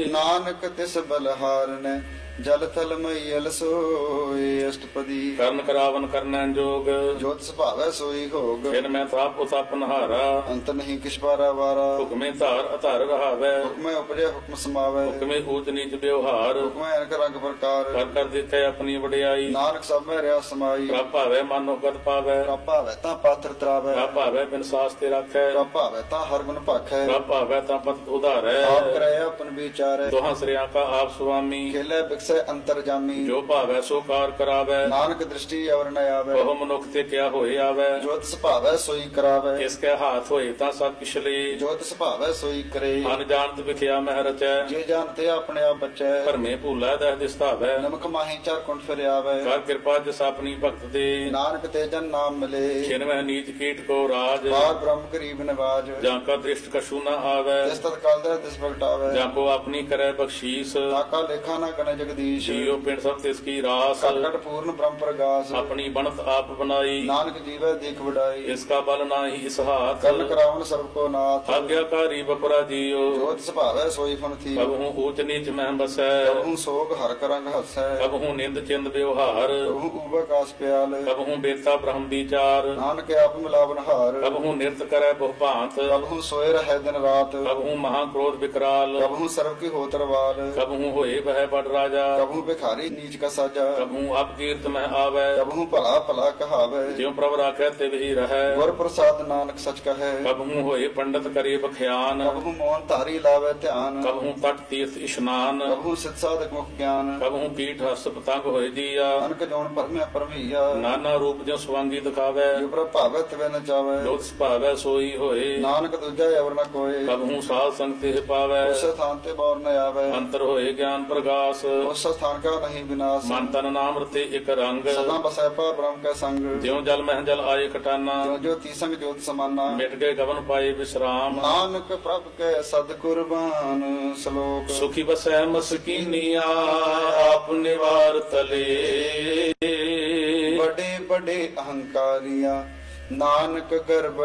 ਨਾਨਕ ਤਿਸ ਬਲਹਾਰਨ ਜਲ ਥਲ ਮਈਲ ਸੋਏ। ਅਸ਼ਟਪਦੀ ਕਰਨ ਕਰਾਵਨ ਕਰਨੈ ਜੋਗ, ਜੋਤ ਸੁਭਾਵੈ ਸੋਈ ਹੋਗ। ਫਿਰ ਮੈਂ ਤਾਪ ਉਤਪ ਨਹਾਰਾ, ਅੰਤ ਨਹੀਂ ਕਿਛ ਬਾਰਾ ਵਾਰਾ। ਹੁਕਮੇ ਧਾਰ ਅਧਾਰ ਰਹਾਵੈ, ਹੁਕਮੈ ਉਪਜੈ ਹੁਕਮ ਸਮਾਵੈ। ਹੁਕਮੇ ਊਚ ਨੀਚ ਵਿਵਹਾਰ, ਹੁਕਮੈ ਅਨਕ ਰੰਗ ਪ੍ਰਕਾਰ। ਕਰ ਕਰ ਦੇਖੈ ਆਪਣੀ ਵਡਿਆਈ। ਨਾਨਕ ਸਭ ਮੈਂ ਰਿਆ ਸਮਾਈ। ਪ੍ਰਭ ਭਾਵੈ ਮਨੋ ਗਤ ਪਾਵੈ, ਪ੍ਰਭ ਭਾਵੈ ਤਾਂ ਪਾਤਰ ਤਰਾਵੈ। ਪ੍ਰਭ ਭਾਵੈ ਬਿਨ ਸਾਸ ਤੇ ਰਾਖੈ, ਪ੍ਰਭ ਭਾਵੈ ਤਾਂ ਹਰ ਗੁਣ ਭਾਖੈ। ਪ੍ਰਭ ਭਾਵੈ ਤਾਂ ਪਤ ਉਧਾਰੈ। ਆਪ ਕਰੈ ਆਪਨ ਵਿਚਾਰੈ। ਦੋਹਾਂ ਸ੍ਰਿਆਂ ਕਾ ਆਪ ਸੁਆਮੀ, ਖੇਲੇ ਬਿਕਸੈ ਅੰਤਰ ਜਾਮੀ। ਜੋ ਭਾਵੈ ਸੋ ਕਾਰ ਕਰਾਵੈ। ਨਾਨਕ ਦ੍ਰਿਸ਼ਟੀ ਅਵਰ ਨ ਆਵੈ। ਬਹੁ ਮਨੁੱਖ ਤੇ ਕਿਆ ਹੋਏ ਆਵੈ, ਜੋਤ ਸੁਭਾਵੈ ਸੋਈ ਕਰਾਵੈ। ਇਸ ਕੈ ਹਾਥ ਹੋਏ ਤਾਂ ਸਭ ਕਿਛ ਲੇ। ਜੋਤ ਸੁਭਾਵੈ ਸੋਈ ਕਰੇ। ਅਨਜਾਣਤ ਵਿਖਿਆ ਮਹਿ ਰਚੈ, ਜੇ ਜਾਣਤੇ ਆਪਣੇ ਆਪ ਬਚੈ। ਭਰਮੇ ਭੂਲਾ ਦਹਿ ਦਿਸਤਾਵੈ। ਨਮਕ ਮਾਹੀ ਚਾਰ ਕੁੰਠ ਫਿਰ ਆਵੈ। ਕਰ ਕਿਰਪਾ ਜਿਸ ਆਪਣੀ ਭਗਤ ਦੇ, ਨਾਨਕ ਤੇ ਜਨ ਨਾਮ ਮਿਲੇ। ਛਿਨ ਮਹਿ ਨੀਚ ਕੀਟ ਕੋ ਰਾਜ। ਬਾਰ ਬ੍ਰਹਮ ਗਰੀਬ ਨਿਵਾਜ। ਜਾਂ ਕਾ ਦ੍ਰਿਸ਼ਟ ਕਛੂ ਨ ਆਵੈ, ਤਿਸ ਤਤ ਕਾਲ ਦੇ ਤਿਸ ਪ੍ਰਗਟਾਵੈ। ਜਾਂ ਕੋ ਆਪਣੀ ਕਰੈ ਬਖਸ਼ੀਸ। ਤਾਕਾ ਲੇਖਾ ਨਾ ਗਣੈ ਜਗਦੀਸ਼। ਜੀਉ ਪਿੰਡ ਸਭ ਤਿਸ ਕੀ ਰਾਸ। ਘਟ ਘਟ ਪੂਰਨ ਬ੍ਰਹਮ ਪ੍ਰਗਾਸ। ਆਪਣੀ ਬਣਤ ਆਪ ਬਣਾਈ, ਨਾਨਕ ਜੀਵੈ ਦੇਖ ਵਡਾਈ। ਇਸ ਕਾ ਬਲ ਨਾਹੀ ਇਸ ਹਾਥ। ਕਰਨ ਕਰਾਵਨ ਸਰਬ ਕੋ ਨਾਥ। ਆਗਿਆਕਾਰੀ ਬਪੁਰਾ ਜੀਉ, ਜੋਤ ਸੁਭਾਵੈ ਸੋਈ ਫਨ ਥੀ। ਕਬਹੂ ਊਚ ਨੀਚ ਮਹਿ ਬਸੈ, ਕਬਹੂ ਸੋਗ ਹਰ ਕਰੰਗ ਹਸੈ। ਕਬਹੂ ਨਿੰਦ ਚਿੰਦ ਵਿਵਹਾਰ। ਕਬਹੂ ਉਬਕਾਸ ਪਿਆਲ। ਕਬਹੂ ਬੇਤਾ ਬ੍ਰਹਮ ਵਿਚਾਰ। ਨਾਨਕ ਆਪ ਮਿਲਾਵਨ ਹਾਰ। ਕਬਹੂ ਨਿਰਤ ਕਰੈ ਬਹੁ ਭਾਂਤ। ਕਬਹੂ ਸੋਏ ਰਹਿ ਦਿਨ ਰਾਤ। ਕਬਹੂ ਮਹਾ ਕ੍ਰੋਧ ਵਿਕਰਾਲ। ਕਬਹੂ ਸਰਬ ਕੀ ਹੋਤ ਰਵਾਲ। ਕਬਹੂ ਹੋਏ ਬਹਿ ਬੜ ਰਾਜਾ। ਕਬਹੂ ਭਿਖਾਰੀ ਨੀਚ ਕਾ ਸਾਜਾ। ਕਬਹੂ ਅਪ ਕੀਰਤ ਮਹਿ ਆਵੈ, ਕਬਹੂ ਭਲਾ ਭਲਾ ਕਹਾਵੈ। ਜਿਉ ਪ੍ਰਭ ਰਾਖੈ ਤਿਵ ਹੀ ਰਹੈ। ਗੁਰ ਪ੍ਰਸਾਦ ਨਾਨਕ ਸਚ ਕਹੈ। ਕਬਹੂ ਹੋਏ ਪੰਡਤ ਕਰੇ ਬਖਿਆਨ। ਕਬਹੂ ਮੋਹਨ ਧਾਰੀ ਲਾਵੈ ਧਿਆਨ। ਕਬਹੂ ਤਟ ਤੀਰਥ ਇਸ਼ਨਾਨ। ਕਬਹੂ ਸਿਧ ਸਾਧਕ ਮੁਖ ਗਿਆਨ। ਕਬਹੂ ਕੀਟ ਹਸ ਪਤੰਗ ਹੋਏ ਜੀਆ। ਅਨਕ ਜੋਨ ਭਰਮਿਆ ਭਰਮਈਆ। ਨਾਨਾ ਰੂਪ ਜਿਉ ਸਵਾਂਗੀ ਦਿਖਾਵੈ, ਜੋ ਪ੍ਰਭ ਭਾਵੈ ਤਿਵੈ ਨ ਚਾਵੈ। ਜੋਤ ਸੁਭਾਵੈ ਸੋਈ ਹੋਏ। ਨਾਨਕ ਦੂਜਾ ਅਵਰ ਨ ਕੋਏ। ਕਬਹੂ ਸਾਧ ਸੰਗ ਤੇ ਪਾਵੈ, ਉਸ ਸਥਾਨ ਤੇ ਬੌਰ ਨ ਆਵੈ। ਅੰਤਰ ਹੋਏ ਗਿਆਨ ਪ੍ਰਗਾਸ। ਉਸ ਸਥਾਨ ਕਾ ਨਹੀਂ ਵਿਨਾਸ਼। ਮਨ ਤਨ ਨਾਮ ਰਤੇ ਇਕ ਰੰਗ। ਸਦਾ ਬਸੈ ਪਰ ਬ੍ਰਹਮ ਕੈ ਸੰਗ। ਜਿਉ ਜਲ ਮਹਿ ਜਲ ਆਏ ਕਟਾਨਾ। ਜੋ ਜੋਤੀ ਸੰਗ ਜੋਤ ਸਮਾਨਾ। ਮਿਟ ਗਏ ਗਵਨ ਪਾਏ ਵਿਸਰਾਮ। ਨਾਨਕ ਪ੍ਰਭ ਕੈ ਸਦ ਕੁਰਬਾਨ। ਸ਼ਲੋਕ ਸੁਖੀ ਬਸੈ ਮਸਕੀਨੀਆ, ਆਪ ਨਿਵਾਰ ਤਲੇ। ਬੜੇ ਬੜੇ ਅਹੰਕਾਰੀਆਂ ਨਾਨਕ ਗਰਭ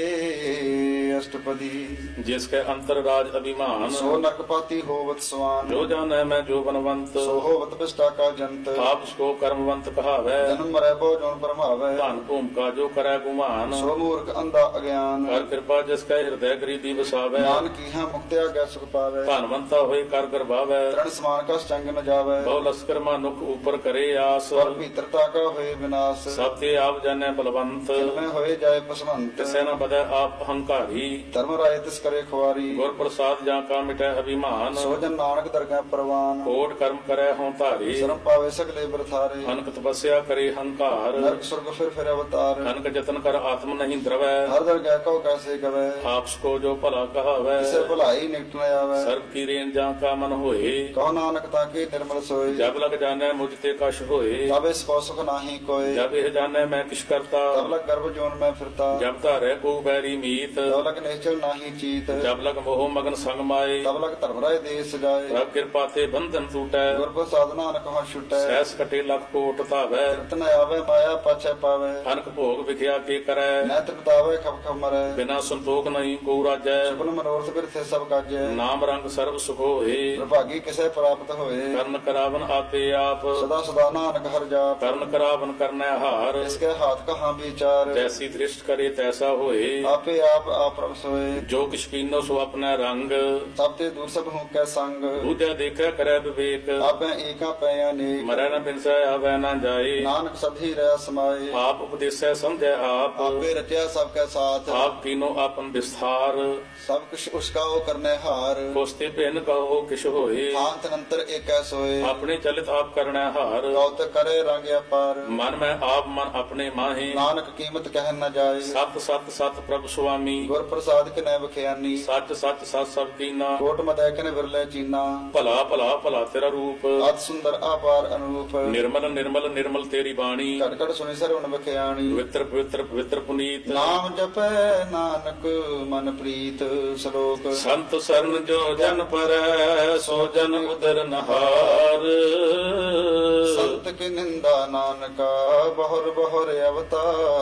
ਗਲੇ। ਅਸ਼ਟਪਦੀ ਜਿਸ ਕੈ ਅੰਤਰ ਰਾਜ ਅਭਿਮਾਨ। ਸੋ ਨਰਕਪਾਤੀ ਹੋਵਤ ਸਵਾਨ। ਜੋ ਜਾਣੈ ਮੈਂ ਜੋ ਬਨਵੰਤ। ਸੋ ਹੋਵਤ ਪਿਸ਼ਟਾ ਕਾ ਜੰਤ। ਆਪ ਸਕੋ ਕਰਮਵੰਤ ਕਹਾਵੈ, ਜਨਮ ਮਰੈ ਬਹੁ ਜੋਨ ਪਰਮਾਵੈ। ਧਨ ਭੂਮਿਕਾ ਜੋ ਕਰੈ ਗੁਮਾਨ। ਸੋ ਮੂਰਖ ਅੰਧਾ ਅਗਿਆਨ। ਕਰ ਕਿਰਪਾ ਜਿਸ ਕੈ ਹਿਰਦੈ ਗਰੀਬੀ ਵਸਾਵੈ। ਨਾਨਕ ਇਹਾਂ ਮੁਕਤਿਆ ਗੈ ਸੁਖ ਪਾਵੈ। ਧਨਵੰਤਾ ਹੋਏ ਕਰ ਗਰਭਾਵੈ। ਤ੍ਰਣ ਸਮਾਨ ਕਾ ਚੰਗ ਨ ਜਾਵੈ। ਬਹੁ ਲਸਕਰ ਮਨੁਖ ਉਪਰ ਕਰੇ ਆਸ। ਪਰ ਭੀਤਰਤਾ ਕਾ ਹੋਏ ਵਿਨਾਸ਼। ਸਭ ਤੇ ਆਪ ਜਾਣੈ ਬਲਵੰਤ। ਮੈਂ ਹੋਏ ਜਾਏ ਪਸਵੰਤ। ਤਿਸੈ ਨ ਬਦੈ ਆਪ ਹੰਕਾਰੀ। ਧਰਮ ਰਾਏ ਤਿਸ ਕਰੇ ਖੁਆਰੀ। ਗੁਰ ਪ੍ਰਸਾਦ ਜਾਂ ਕਾ ਮਿਟੈ ਅਭਿਮਾਨ। ਸੋ ਜਨ ਨਾਨਕ ਦਰਗਹਿ ਪ੍ਰਵਾਨ। ਕੋਟ ਕਰਮ ਕਰੈ ਹੋਂ ਧਾਰੀ। ਸ਼ਰਮ ਪਾਵੇ ਸਗਲੇ ਬਰਥਾਰੇ। ਅਨਕ ਤਪੱਸਿਆ ਕਰੇ ਹੰਕਾਰ। ਨਰਕ ਸੁਰਗ ਫਿਰ ਅਵਤਾਰ। ਅਨਕ ਜਤਨ ਕਰ ਆਤਮ ਨਹੀਂ ਦਰਵੈ। ਹਰ ਦਰਗਹਿ ਕਉ ਕੈਸੇ ਗਵੈ। ਆਪ ਸਕੋ ਜੋ ਭਲਾ ਕਹਾਵੈ। ਕਿਸੇ ਭਲਾਈ ਨਿਕਟ ਨ ਆਵੈ। ਸਰਬ ਕੀ ਰੇਨ ਜਾਂ ਕਾ ਮਨ ਹੋਏ। ਕਹੋ ਨਾਨਕ ਤਾਂ ਕੀ ਨਿਰਮਲ ਸੋਏ। ਜਬ ਲਗ ਜਾਣੈ ਮੁਝ ਤੇ ਕਛ ਹੋਏ। ਤਬ ਇਸ ਕੋ ਸੁਖ ਨਾਹੀ ਕੋਏ। ਜਬ ਇਹ ਜਾਣੈ ਮੈਂ ਕਿਛ ਕਰਤਾ। ਤਬ ਲਗ ਗਰਭ ਜੋਨ ਮੈਂ ਫਿਰਤਾ। ਜਬ ਧਾਰੈ ਕੋ ਬੈਰੀ ਮੀਤ। ਤਬ ਲਗ ਨਿਸ਼ਚਲ ਨਾਹੀ ਚੀਤ। ਜਬ ਲਗ ਮੋਹ ਮਗਨ ਸੰਗ ਮਾਏ। ਤਬ ਲਗ ਧਰਮ ਰਾਏ ਦੇਸ ਸਜਾਏ। ਪ੍ਰਭ ਕਿਰਪਾ ਤੇ ਬੰਧਨ ਟੂਟੈ। ਗੁਰ ਪ੍ਰਸਾਦ ਨਾਨਕ ਹਾਂ ਛੁਟੈ। ਸਹਿਸ ਕਟੇ ਲਖ ਕੋਟ ਧਾਵੈ। ਤਨ ਆਵੇ ਮਾਇਆ ਪਾਛੈ ਪਾਵੇ। ਅਨਕ ਭੋਗ ਵਿਖਿਆ ਕੇ ਕਰੈ। ਨੈ ਤ੍ਰਿਪਤਾਵੇ ਖਪ ਖਪ ਮਰੈ। ਬਿਨਾ ਸੰਤੋਖ ਨਹੀਂ ਕੋ ਰਾਜੈ। ਸੁਪਨ ਮਨੋਰਥ ਬਿਰਥੇ ਸਭ ਕਾਜੈ। ਨਾਮ ਰੰਗ ਸਰਬ ਸੁਖ ਹੋਏ। ਵਿਭਾਗੀ ਕਿਸੇ ਪ੍ਰਾਪਤ ਹੋਏ। ਕਰਨ ਕਰਾਵਨ ਆਪੇ ਆਪ। ਸਦਾ ਸਦਾ ਨਾਨਕ ਹਰਿ ਜਾਪ। ਕਰਨ ਕਰਾਵਨ ਕਰਨੈ ਹਾਰ। ਇਸਕੇ ਹਾਥ ਕਹਾਂ ਵਿਚਾਰ। ਜੈਸੀ ਦ੍ਰਿਸ਼ਟ ਕਰੇ ਤੈਸਾ ਹੋਏ। ਆਪੇ ਆਪ ਪ੍ਰਭ ਸੋਏ। ਜੋ ਕਿਛ ਕੀਨੋ ਸੋ ਆਪਣਾ ਰੰਗ। ਸਭ ਤੇ ਦੂਰ ਸਭ ਹੂੰ ਕੈ ਸੰਗ। ਦੂਜਾ ਦੇਖੈ ਕਰੈ ਵਿਵੇਕ। ਆਪੇ ਏਕਾ ਪੈ ਅਨੇਕ। ਮਰੈ ਨ ਬਿਨਸੈ ਆਵੈ ਨ ਜਾਏ। ਨਾਨਕ ਸਭੀ ਰਹਿ ਸਮਾਏ। ਆਪ ਉਪਦੇਸੈ ਸਮਝੈ ਆਪ। ਆਪੇ ਰਚਿਆ ਸਭ ਕੈ ਸਾਥ। ਆਪ ਕੀਨੋ ਆਪਨ ਵਿਸਥਾਰ। ਸਭ ਕੁਛ ਉਸਕਾ ਉਹ ਕਰਨੇ ਹਾਰ। ਕੋਸਤੇ ਭਿੰਨ ਕਹੋ ਕਿਛ ਹੋਏ। ਆਂਤ ਅੰਤਰ ਏਕੈ ਸੋਏ। ਆਪਣੇ ਚਲਿਤ ਆਪ ਕਰਨੈ ਹਾਰ। ਕਉਤ ਕਰੇ ਰੰਗ ਅਪਾਰ। ਮਨ ਮੈਂ ਆਪ ਮਨ ਆਪਣੇ ਮਾਹੇ। ਨਾਨਕ ਕੀਮਤ ਕਹਿ ਨ ਜਾਏ। ਸਤ ਸਤ ਸਤ ਪ੍ਰਭ ਸੁਆਮੀ। ਗੁਰ ਪ੍ਰਸਾਦ ਕਿਨੈ ਬਖਿਆਨੀ। ਸੱਚ ਸੱਚ ਸਤ ਸਭ ਕੀਨਾ। ਕੋਟ ਮਦੈ ਕਿਨੈ ਵਿਰਲੇ ਚੀਨਾ। ਭਲਾ ਭਲਾ ਭਲਾ ਤੇਰਾ ਰੂਪ। ਅਤ ਸੁੰਦਰ ਆਪਾਰ ਅਨੂਪ। ਨਿਰਮਲ ਨਿਰਮਲ ਨਿਰਮਲ ਤੇਰੀ ਬਾਣੀ। ਘਟ ਘਟ ਸੁਣੀ ਸਰਵਣ ਬਖਿਆਣੀ। ਪਵਿੱਤਰ ਪਵਿੱਤਰ ਪਵਿੱਤਰ ਪੁਨੀਤ। ਨਾਮ ਜਪੈ ਨਾਨਕ ਮਨ ਪ੍ਰੀਤ। ਸ਼ਲੋਕ ਸੰਤ ਸਰਨ ਜੋ ਜਨ ਪਰੈ ਸੋ ਜਨ ਉਦਰ ਨਹਾਰ। ਸੰਤ ਕੀ ਨਿੰਦਾ ਨਾਨਕਾ ਬਹੁਰ ਬਹੁਰ ਅਵਤਾਰ।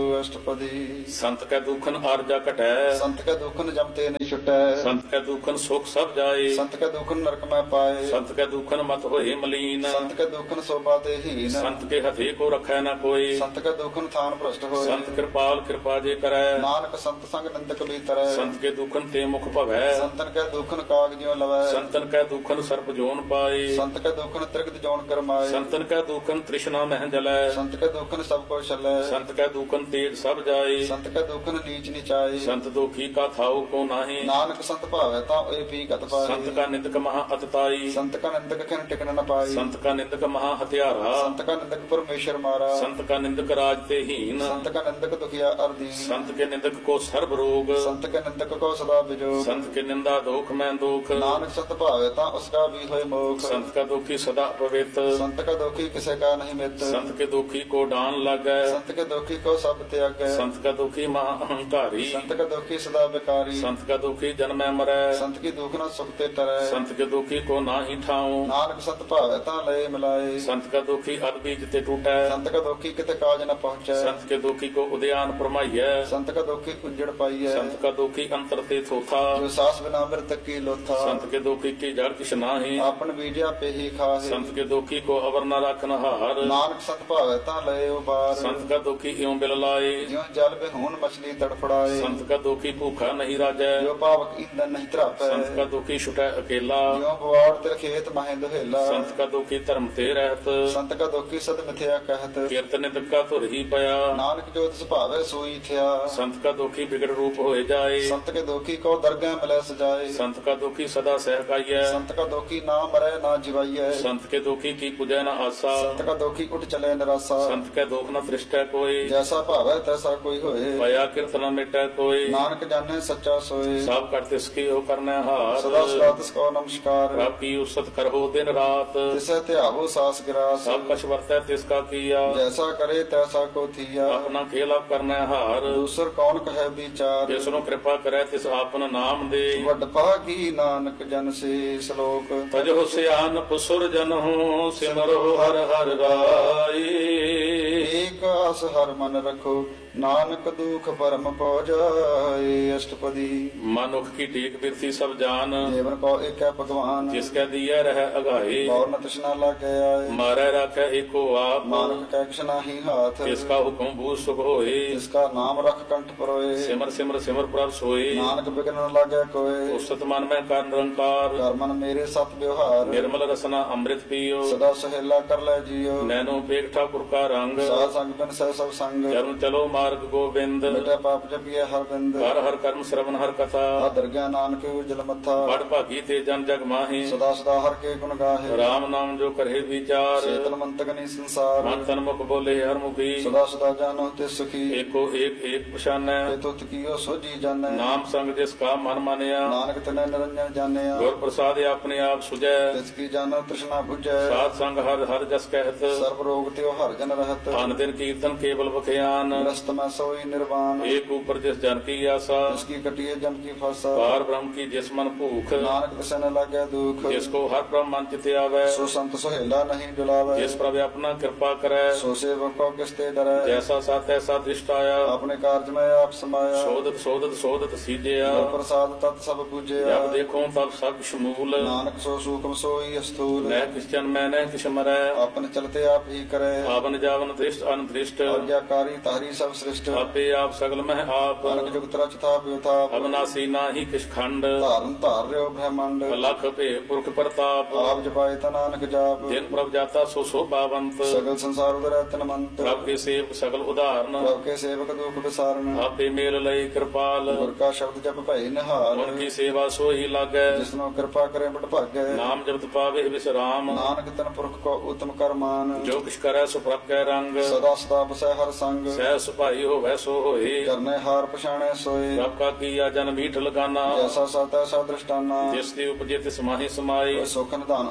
ਅਸ਼ਟਪਦੀ। ਸੰਤ ਕੈ ਦੁਖਨ ਅਰਜਾ ਘਟੈ ਸੰਤ ਕੈ ਦੁਖਨ ਜਮ ਤੇ ਨਹੀਂ ਛੁਟੈ। ਸੰਤ ਕੈ ਦੁਖਨ ਸੁਖ ਸਭ ਜਾਏ ਸੰਤ ਕੈ ਦੁਖਨ ਨਰਕ ਮੈਂ ਪਾਏ। ਸੰਤ ਕੈ ਦੁਖਨ ਮਤ ਹੋਏ ਮਲੀਨ ਸੰਤ ਕੈ ਦੁਖਨ ਸੋਭਾ ਤੇ ਹੀਨ। ਸੰਤ ਕੇ ਹਥੇ ਕੋ ਰਖੈ ਨਾ ਕੋਈ ਸੰਤ ਕੈ ਦੁਖਨ ਥਾਨ ਭ੍ਰਸ਼ਟ ਹੋਏ। ਸੰਤ ਕਿਰਪਾਲ ਕਿਰਪਾ ਜੇ ਕਰੈ ਨਾਨਕ ਸੰਤ ਸੰਗ ਨਿੰਦਕ ਵੀ ਤਰੈ। ਸੰਤ ਕੇ ਦੁਖਨ ਤੇ ਮੁਖ ਭਵੈ ਸੰਤਨ ਕੈ ਦੁਖਨ ਕਾਗ ਜਿਉ ਲਵੈ। ਸੰਤਨ ਕੈ ਦੁਖਨ ਸਰਪ ਜੋਨ ਪਾਏ ਸੰਤ ਕੈ ਦੁਖਨ ਤ੍ਰਿਗਤ ਜੋਨ ਕਰਮਾਏ। ਸੰਤਨ ਕੈ ਦੁਖਨ ਤ੍ਰਿਸ਼ਨਾ ਮਹਿ ਜਲੈ ਸੰਤ ਕੈ ਦੁਖਨ ਸਭ ਕੋ ਛਲੈ। ਸੰਤ ਕੈ ਦੁਖਨ ਤੇਜ ਸਭ ਜਾਏ ਸੰਤ ਕੈ ਦੁਖਨ ਨੀਚ ਨਿਚਾਏ। ਸੰਤ ਦੁਖੀ ਕਾ ਥਾਉ ਕੋ ਨਾਹੀ ਨਾਨਕ ਸੰਤ ਭਾਵੈ ਤਾਂ ਇਹ ਪੀ ਕਤ ਪਾਏ। ਸੰਤ ਕਾ ਨਿੰਦਕ ਮਹਾ ਅਤਤਾਈ ਸੰਤ ਕਾ ਨਿੰਦਕ ਖਿਨ ਟਿਕਣ ਨ ਪਾਈ। ਸੰਤ ਕਾ ਨਿੰਦਕ ਮਹਾ ਹਥਿਆਰਾ ਸੰਤ ਕਾ ਨਿੰਦਕ ਪਰਮੇਸ਼ਰ ਮਾਰਾ। ਸੰਤ ਕਾ ਨਿੰਦਕ ਰਾਜ ਤੇ ਹੀਨ ਸੰਤ ਕਾ ਨਿੰਦਕ ਦੁਖਿਆ ਅਰਦੀਨ। ਸੰਤ ਕੇ ਨਿੰਦਕ ਕੋ ਸਰਬ ਰੋਗ ਸੰਤ ਕੇ ਨਿੰਦਕ ਕੋ ਸਦਾ ਬਿਜੋਗ। ਸੰਤ ਕੇ ਨਿੰਦਾ ਦੋਖ ਮੈਂ ਦੁਖ ਨਾਨਕ ਸੰਤ ਭਾਵੈ ਤਾਂ ਉਸਕਾ ਵੀ ਹੋਏ ਮੋਖ। ਸੰਤ ਕਾ ਦੁਖੀ ਸਦਾ ਪਵਿੱਤ ਸੰਤ ਕਾ ਦੁਖੀ ਕਿਸੇ ਕਾ ਨਹੀਂ ਮਿੱਤ। ਸੰਤ ਕੇ ਦੁਖੀ ਕੋ ਡਾਨ ਲੱਗੈ ਸੰਤ ਕੇ ਦੁਖੀ ਕੋ ਸਭ ਤਿਆਗੈ। ਸੰਤ ਕਾ ਦੁਖੀ ਮਹਾ ਅਹੰਕਾਰੀ ਸੰਤ ਕਾ ਦੁਖੀ ਸਦਾ ਬਿਕਾਰੀ। ਸੰਤ ਕਾ ਦੁਖੀ ਜਨਮੈ ਮਰੈ ਸੰਤ ਕੀ ਦੁਖ ਨਾ ਸੁਖ ਤੇ ਟਰੈ। ਸੰਤ ਕੇ ਦੁਖੀ ਕੋ ਨਾਹੀ ਠਾਉ ਨਾਨਕ ਸੰਤ ਭਾਵੈ ਤਾਂ ਲਏ ਮਿਲਾਏ। ਸੰਤ ਕਾ ਦੁਖੀ ਅਦਬੀਜ ਤੇ ਟੂਟੈ ਸੰਤ ਕਾ ਦੁਖੀ ਕਿਤੇ ਕਾਜ ਨ ਪਹੁੰਚੈ। ਸੰਤ ਕੇ ਦੁਖੀ ਕੋ ਉਦਿਆਨ ਪਰਮਾਈਐ ਸੰਤ ਕਾ ਦੁਖੀ ਉਜੜ ਪਾਈਐ। ਸੰਤ ਕਾ ਦੁਖੀ ਅੰਤਰ ਤੇ ਥੋਥਾ ਜੋ ਸਾਸ ਬਿਨਾ ਮਿਰਤ ਕੀ ਲੋਥਾ। ਸੰਤ ਕੇ ਦੁਖੀ ਕੀ ਜੜ ਕਿਛ ਨਾਹੀ ਆਪਨ ਬੀਜਿਆ ਪੇਹੀ ਖਾਹੇ। ਸੰਤ ਕੇ ਦੁਖੀ ਕੋ ਅਵਰ ਨ ਰਖਨ ਹਾਰ ਨਾਨਕ ਸੰਤ ਭਾਵੈ ਤਾਂ ਲਏ ਉਬਾਰ। ਸੰਤ ਕਾ ਦੁਖੀ ਇਉ ਬਿਲ ਲਾਏ ਜਿਉ ਜਲ ਬਿਹੂਨ ਮਛਲੀ ਤੜਫੜਾਏ। ਸੰਤ ਕਾ ਦੁਖੀ ਭੂਖਾ ਨਹੀਂ ਰਾਜੈ ਜੋ ਪਾਵਕ ਇੰਦਨ ਨਹੀਂ ਧਰਾਪੈ। ਸੰਤ ਕਾ ਦੁਖੀ ਛੁਟੈ ਅਕੇਲਾ ਜਿਉ ਬਵਾੜ ਤੇ ਖੇਤ ਮਹਿ ਦੁਹੇਲਾ। ਸੰਤ ਕਾ ਦੁਖੀ ਧਰਮ ਤੇ ਰਹਿਤ ਸੰਤ ਕਾ ਦੁਖੀ ਸਦ ਮਿਥਿਆ ਕਹਿਤ। ਕੀਰਤ ਨਿੰਦਕ ਕਾ ਧੁਰ ਹੀ ਪਿਆ ਨਾਨਕ ਜੋ ਤਿਸ ਭਾਵੈ ਸੋਈ ਥਿਆ। ਸੰਤ ਕਾ ਦੁਖੀ ਬਿਗੜ ਰੂਪ ਹੋਏ ਜਾਏ ਸੰਤ ਕੇ ਦੁਖੀ ਕੋ ਦਰਗਹਿ ਮਿਲੈ ਸਜਾਏ। ਸੰਤ ਕਾ ਦੁਖੀ ਸਦਾ ਸਹਿਕਾਈਐ ਸੰਤ ਕਾ ਦੁਖੀ ਨਾ ਮਰੈ ਨਾ ਜਿਵਾਈਐ। ਸੰਤ ਕੇ ਦੁਖੀ ਕੀ ਪੁਜੈ ਨ ਆਸਾ ਸੰਤ ਕਾ ਦੁਖੀ ਉਠ ਚਲੇ ਨਿਰਾਸਾ। ਸੰਤ ਕੈ ਦੁਖ ਨ ਤ੍ਰਿਸ਼ਟੈ ਕੋਈ ਜੈਸਾ ਭਾਵੈ ਤੈਸਾ ਕੋਈ ਹੋਏ। ਭਇਆ ਕਿਰਤ ਨ ਮਿਟੈ ਕੋਈ ਨਾਨਕ ਜਾਣੈ ਸੱਚਾ ਸੋਏ। ਸਭ ਕਰ ਤਿਸ ਕੀ ਹੋ ਕਰਨੈ ਸਦਾ ਹਾਰ ਸਦਾ ਤਿਸ ਕੋ ਨਮਸਕਾਰ। ਰੱਬ ਕੀ ਉਸਤ ਕਰਹੁ ਦਿਨ ਰਾਤ ਤਿਸੈ ਧਿਆਵੋ ਸਾਸ ਗਿਰਾਸ। ਸਭ ਕਛ ਵਰਤੈ ਤਿਸ ਕਾ ਕੀਆ ਜੈਸਾ ਕਰੇ ਤੈਸਾ ਕੋ ਥੀਆ। ਆਪਣਾ ਖੇਲਾ ਕਰਨੈ ਹਾਰ ਦੂਸਰ ਕੌਣ ਕਹੈ ਵਿਚਾਰ। ਜਿਸ ਨੂੰ ਕਿਰਪਾ ਕਰੈ ਤਿਸ ਆਪਨ ਨਾਮ ਦੇ ਵੱਡ ਭਾਗੀ ਨਾਨਕ ਜਨ ਸੇ ਸ਼ਲੋਕ। ਤਜਹੁ ਸਿਆਨਪ ਸੁਰ ਜਨਹੁ ਸਿਮਰੋ ਹਰ ਹਰ ਰਾਈ ਏਕ ਆਸ ਹਰ ਮਨ ਰਖੋ ਨਾਨਕ ਦੁਖ ਪਰਮ ਪਉ ਜਾਏ। ਅਸ਼ਟਪਦੀ। ਮਨੁਖ ਕੀ ਟੇਕ ਬਿਰਥੀ ਸਭ ਜਾਨ ਜੀਵਨ ਕੋ ਏਕੈ ਭਗਵਾਨ। ਜਿਸ ਕੈ ਦੀਐ ਰਹਿ ਅਗਾਏ ਔਰ ਨ ਤ੍ਰਿਸ਼ਨਾ ਲਾਗੈ ਆਏ। ਮਾਰੈ ਰਾਖੈ ਏਕੋ ਆਪ ਨਾਨਕ ਕੈ ਕਿਛ ਨਾਹੀ ਹਾਥ। ਜਿਸ ਕਾ ਹੁਕਮ ਬੂਝ ਸੁਖ ਹੋਏ ਜਿਸ ਕਾ ਨਾਮ ਰਖ ਕੰਠ ਪਰੋਏ। ਸਿਮਰ ਸਿਮਰ ਸਿਮਰ ਪ੍ਰਭ ਸੋਏ ਨਾਨਕ ਬਿਗਨ ਨ ਲਾਗੈ ਕੋਏ। ਉਸਤ ਮਨ ਮੈਂ ਕਰ ਨਿਰੰਕਾਰ ਕਰ ਮਨ ਮੇਰੇ ਸਤ ਵਿਵਹਾਰ। ਨਿਰਮਲ ਰਸਨਾ ਅੰਮ੍ਰਿਤ ਪੀਓ ਸਦਾ ਸਹੇਲਾ ਕਰ ਲੈ ਜੀਓ। ਨੈਨੋ ਪੇਖ ਠਾਕੁਰ ਕਾ ਰੰਗ ਸਾਧ ਸੰਗ ਬਿਨ ਸਹਿ ਸਭ ਸੰਗ। ਚਰਨ ਚਲੋ ਮਾਰਗ ਗੋਬਿੰਦ ਮਿਟੈ ਪਾਪ ਜਪੀਐ ਹਰ ਬਿੰਦ। ਹਰ ਹਰ ਕਰਮ ਸ਼ਰਵਨ ਹਰ ਕਥਾ ਆਦਰ ਗਿਆਨ ਨਾਨਕ ਉਜਲ ਮੱਥਾ। ਬੜ ਭਾਗੀ ਤੇ ਜਨ ਜਗ ਮਾਹੀ ਸਦਾ ਸਦਾ ਹਰ ਕੇ ਗੁਣ ਗਾਹੇ। ਰਾਮ ਨਾਮ ਜੋ ਕਰੇ ਵਿਚਾਰ ਚੇਤਨ ਮੰਤਕ ਨੀ ਸੰਸਾਰ। ਮਨ ਤਨ ਮੁਖ ਬੋਲੇ ਹਰ ਮੁਖੀ ਸਦਾ ਸਦਾ ਜਾਨੋ ਤੇ ਸੁਖੀ। ਏਕੋ ਏਕ ਏਕ ਪਛਾਨੈ ਤੇ ਤੁਤ ਕੀਓ ਸੋਜੀ ਜਾਣੈ। ਨਾਮ ਸੰਗ ਜਿਸ ਕਾ ਮਨ ਮਾਨਿਆ ਨਾਨਕ ਤਨੈ ਨਿਰੰਜਨ ਜਾਣਿਆ। ਗੁਰ ਪ੍ਰਸਾਦ ਆਪਣੇ ਆਪ ਸੁਜੈ ਤਿਸ ਕੀ ਜਾਣੋ ਤ੍ਰਿਸ਼ਨਾ 부ਜੈ। ਸਾਧ ਸੰਗ ਹਰ ਹਰ ਜਸ ਕਹਿਤ ਸਰਬ ਰੋਗ ਤੇ ਹਰ ਜਨ ਰਹਤ। ਅਨ ਦਿਨ ਕੀਰਤਨ ਕੇਵਲ ਬਖਿਆਨ ਗ੍ਰਸਤ ਮੈਂ ਸੋਈ ਨਿਰਵਾਨ। ਏਕ ਉਪਰ ਜਿਸ ਜਨ ਕੀ ਆਸਾ ਤਿਸ ਕੀ ਕਟਿਏ ਜਮ ਕੀ ਫਾਸਾ। ਪਾਰ ਬ੍ਰਹਮ ਕੀ ਜਿਸ ਮਨ ਭੂਖ ਨਾਨਕ ਤਿਸੈ ਨ ਲਾਗੈ ਦੁਖ। ਜਿਸ ਕੋ ਹਰ ਬ੍ਰਹਮ ਮਨ ਚਿਤ ਆਵੈ ਸੋ ਸੰਤ ਸੁਹੇਲਾ ਨਹੀਂ ਡੁਲਾਵੈ। ਜਿਸ ਪ੍ਰਭ ਆਪਣਾ ਕਿਰਪਾ ਕਰੈ ਸੋ ਸੇਵਕ ਕੋ ਕਿਸ ਤੇ ਡਰੈ। ਜੈਸਾ ਸਤ ਐਸਾ ਦ੍ਰਿਸ਼ਟ ਆਇਆ ਆਪਣੇ ਕਾਰਜ ਮੈਂ ਆਪ ਸਮਾਇਆ। ਸੋਧਤ ਸੋਧਤ ਸੋਧਤ ਸੀਜਿਆ ਗੁਰ ਪ੍ਰਸਾਦ ਤਤ ਸਭ ਪੂਜਿਆ। ਜਬ ਦੇਖੋ ਤਬ ਸਭ ਸ਼ਮੂਲ ਨਾਨਕ ਸੋ ਸੂਖਮ ਸੋਈ ਅਸਥੂਲ। ਮੈਂ ਕਿਸ ਜਨ ਮੈਂ ਨਹਿ ਕਿਛ ਮਰੈ ਆਪਨ ਚਲਤੇ ਆਪ ਹੀ ਕਰੈ। ਆਵਨ ਜਾਵਨ ਦ੍ਰਿਸ਼ਟ ਅਨਦ੍ਰਿਸ਼ਟ ਆਗਿਆਕਾਰੀ ਤਾਰੀ ਸਭ ਸ੍ਰਿਸ਼ਟ। ਆਪੇ ਆਪ ਸਗਲ ਮਹਿ ਆਪ ਅਨਕ ਜੁਗਤ ਰਚ ਥਾਪ ਉਥਾਪ। ਅਬਨਾਸੀ ਨਾਹੀ ਕਿਛ ਖੰਡ ਧਾਰਨ ਧਾਰ ਰਿਓ ਬ੍ਰਹਮੰਡ। ਲਖ ਭੇ ਪੁਰਖ ਪ੍ਰਤਾਪ ਆਪ ਜਪਾਏ ਤਾ ਨਾਨਕ ਜਾਪ। ਜਿਨ ਪ੍ਰਭ ਜਾਤਾ ਸੋ ਸੋਭਾਵੰਤ ਸਗਲ ਸੰਸਾਰ ਉਦਰੈ ਤਨ ਮੰਤ। ਪ੍ਰਭ ਕੇ ਸੇਵਕ ਸਗਲ ਉਦਾਹਰਨ ਪ੍ਰਭ ਕੇ ਸੇਵਕ ਦੁਖ ਵਿਸਾਰਨ। ਆਪੇ ਮੇਲ ਲਈ ਕਿਰਪਾਲ ਗੁਰ ਕਾ ਸ਼ਬਦ ਜਪ ਭਈ ਨਿਹਾਲ। ਗੁਣ ਕੀ ਸੇਵਾ ਸੋਈ ਲਾਗੈ ਜਿਸਨੋ ਕਿਰਪਾ ਕਰੇ ਬਟ ਭਾਗੈ। ਨਾਮ ਜਪਤ ਪਾਵੇ ਵਿਸਰਾਮ ਨਾਨਕ ਤਨ ਪੁਰਖ ਕੋ ਉਤਮ ਕਰਮਾਨ। ਜੋ ਕਿਛ ਕਰੈ ਸੋ ਪ੍ਰਭ ਕੈ ਰੰਗ ਸਦਾ ਸਦਾ ਬਸੈ ਹਰ ਸੰਗ। ਸਹਿ ਸੁਭਾਈ ਹੋਵੈ ਸੋ ਹੋਏ ਕਰਨੇ ਹਾਰ ਪਛਾਣੈ ਸੋਏ। ਪ੍ਰਭ ਕਾ ਕੀਆ ਜਨ ਮੀਠ ਲਗਾਨਾ ਜੈਸਾ ਸਤ ਐਸਾ ਦ੍ਰਿਸ਼ਟਾਨਾ। ਜਿਸ ਦੀ ਉਪਜੇ ਤਿਸ ਮਾਹੀ ਸਮਾਈ ਕੋਈ ਸੁਖ ਨਿਧਾਨ